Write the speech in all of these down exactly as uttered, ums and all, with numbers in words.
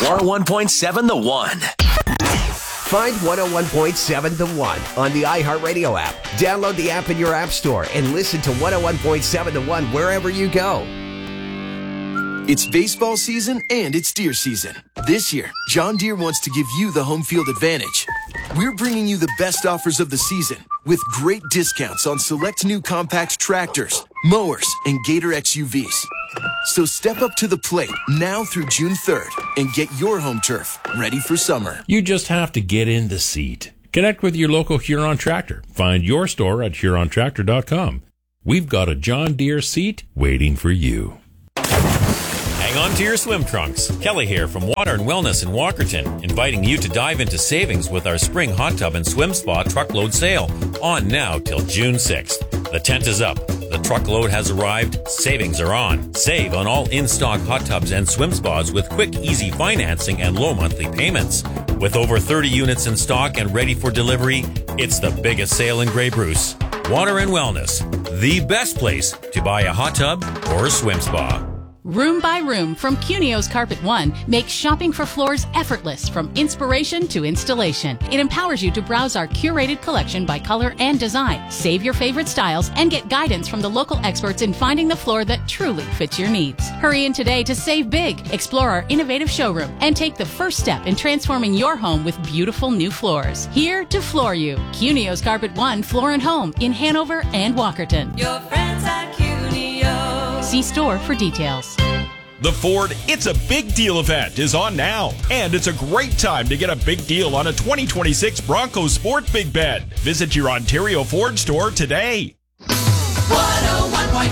one oh one point seven The One. Find one oh one point seven The One on the iHeartRadio app. Download the app in your app store and listen to one oh one point seven The One wherever you go. It's baseball season and it's deer season. This year, John Deere wants to give you the home field advantage. We're bringing you the best offers of the season with great discounts on select new compact tractors, mowers, and Gator X U Vs. So step up to the plate now through June third and get your home turf ready for summer. You just have to get in the seat. Connect with your local Huron Tractor. Find your store at huron tractor dot com. We've got a John Deere seat waiting for you. Hang on to your swim trunks. Kelly here from Water and Wellness in Walkerton, inviting you to dive into savings with our spring hot tub and swim spa truckload sale, on now till June sixth. The tent is up. The truckload has arrived. Savings are on. Save on all in-stock hot tubs and swim spas with quick, easy financing and low monthly payments. With over thirty units in stock and ready for delivery, it's the biggest sale in Grey Bruce. Water and Wellness, the best place to buy a hot tub or a swim spa. Room by Room from Cunio's Carpet One makes shopping for floors effortless from inspiration to installation. It empowers you to browse our curated collection by color and design, save your favorite styles, and get guidance from the local experts in finding the floor that truly fits your needs. Hurry in today to save big, explore our innovative showroom, and take the first step in transforming your home with beautiful new floors. Here to floor you. Cunio's Carpet One Floor and Home in Hanover and Walkerton. Your friends at Cunio. See store for details. The Ford It's a Big Deal event is on now, and it's a great time to get a big deal on a twenty twenty-six Bronco Sport Big Bed. Visit your Ontario Ford store today. one oh one point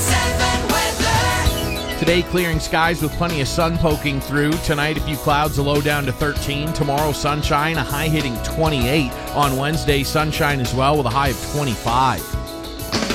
seven weather. Today, clearing skies with plenty of sun poking through. Tonight, a few clouds, a low down to thirteen. Tomorrow, sunshine, a high hitting twenty-eight. On Wednesday, sunshine as well with a high of twenty-five.